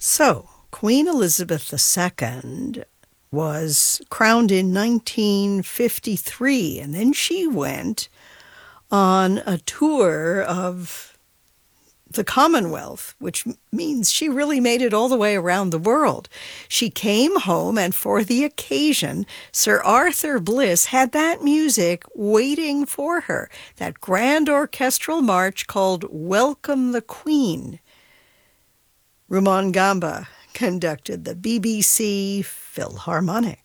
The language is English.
So, Queen Elizabeth II was crowned in 1953, and then she went on a tour of the Commonwealth, which means she really made it all the way around the world. She came home, and for the occasion, Sir Arthur Bliss had that music waiting for her, that grand orchestral march called Welcome the Queen. Rumon Gamba conducted the BBC Philharmonic.